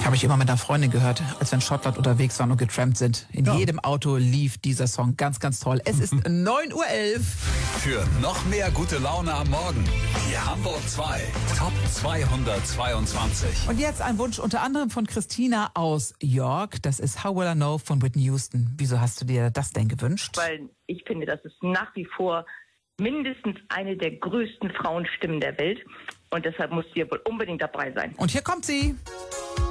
Habe ich immer mit einer Freundin gehört, als wir in Schottland unterwegs waren und getrampt sind. In jedem Auto lief dieser Song. Ganz, ganz toll. Es ist 9:11 Uhr. Für noch mehr gute Laune am Morgen. Die Hamburg 2 Top 222. Und jetzt ein Wunsch unter anderem von Christina aus York. Das ist How Will I Know von Whitney Houston. Wieso hast du dir das denn gewünscht? Weil ich finde, das ist nach wie vor mindestens eine der größten Frauenstimmen der Welt. Und deshalb muss sie wohl unbedingt dabei sein. Und hier kommt sie.